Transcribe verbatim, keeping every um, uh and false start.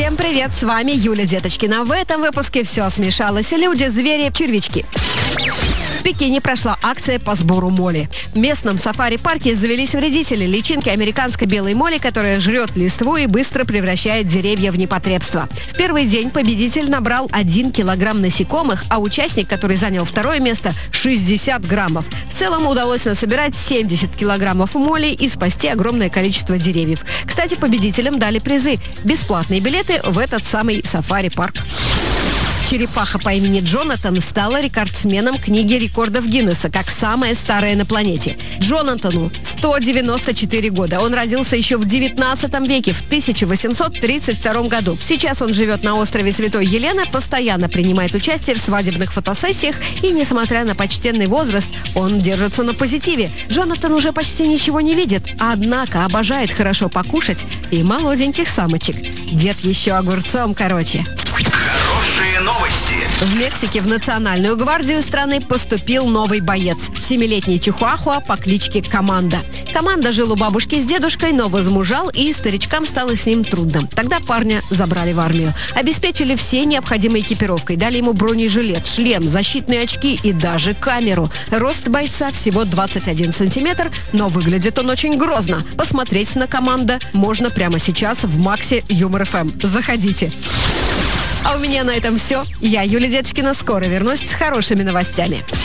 Всем привет, с вами Юля Деточкина. В этом выпуске все смешалось. Люди, звери, червячки. В Пекине прошла акция по сбору моли. В местном сафари-парке завелись вредители, личинки американской белой моли, которая жрет листву и быстро превращает деревья в непотребство. В первый день победитель набрал один килограмм насекомых, а участник, который занял второе место, шестьдесят граммов. В целом удалось насобирать семьдесят килограммов моли и спасти огромное количество деревьев. Кстати, победителям дали призы – бесплатные билеты в этот самый сафари-парк. Черепаха по имени Джонатан стала рекордсменом книги рекордов Гиннесса как самая старая на планете. Джонатану сто девяносто четыре года. Он родился еще в девятнадцатом веке, в тысяча восемьсот тридцать втором году. Сейчас он живет на острове Святой Елены, постоянно принимает участие в свадебных фотосессиях и, несмотря на почтенный возраст, он держится на позитиве. Джонатан уже почти ничего не видит, однако обожает хорошо покушать и молоденьких самочек. Дед еще огурцом, короче. Хорошие новости. В Мексике в Национальную гвардию страны поступил новый боец. Семилетний чихуахуа по кличке Команда. Команда жил у бабушки с дедушкой, но возмужал, и старичкам стало с ним трудно. Тогда парня забрали в армию. Обеспечили всей необходимой экипировкой. Дали ему бронежилет, шлем, защитные очки и даже камеру. Рост бойца всего двадцать один сантиметр, но выглядит он очень грозно. Посмотреть на Команда можно прямо сейчас в Максе Юмор эф эм. Заходите. А у меня на этом все. Я, Юля Деточкина, скоро вернусь с хорошими новостями.